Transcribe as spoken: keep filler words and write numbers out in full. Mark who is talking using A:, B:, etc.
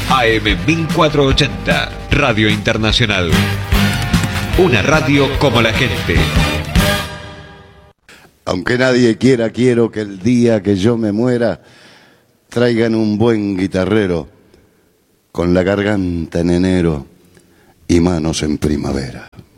A: A M mil cuatrocientos ochenta, Radio Internacional. Una radio como la gente.
B: Aunque nadie quiera, quiero que el día que yo me muera traigan un buen guitarrero con la garganta en enero y manos en primavera.